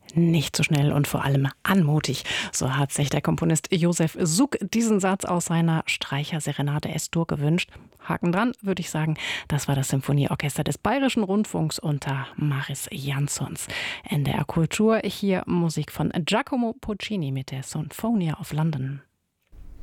Nicht so schnell und vor allem anmutig. So hat sich der Komponist Josef Suk diesen Satz aus seiner Streicherserenade S-Dur gewünscht. Haken dran, würde ich sagen. Das war das Symphonieorchester des Bayerischen Rundfunks unter Maris Jansons. NDR Kultur, hier Musik von Giacomo Puccini mit der Sinfonia of London.